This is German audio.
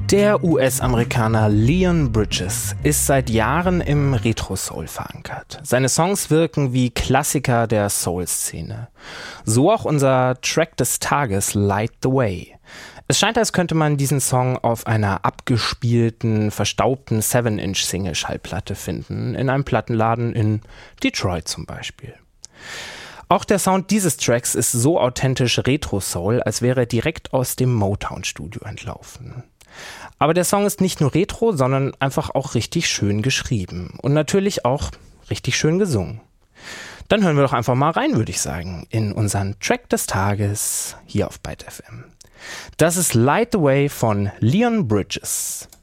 Der US-Amerikaner Leon Bridges ist seit Jahren im Retro-Soul verankert. Seine Songs wirken wie Klassiker der Soul-Szene. So auch unser Track des Tages, Light the Way. Es scheint, als könnte man diesen Song auf einer abgespielten, verstaubten 7-Inch-Single-Schallplatte finden, in einem Plattenladen in Detroit zum Beispiel. Auch der Sound dieses Tracks ist so authentisch Retro-Soul, als wäre er direkt aus dem Motown-Studio entlaufen. Aber der Song ist nicht nur Retro, sondern einfach auch richtig schön geschrieben und natürlich auch richtig schön gesungen. Dann hören wir doch einfach mal rein, würde ich sagen, in unseren Track des Tages hier auf Byte FM. Das ist Light the Way von Leon Bridges.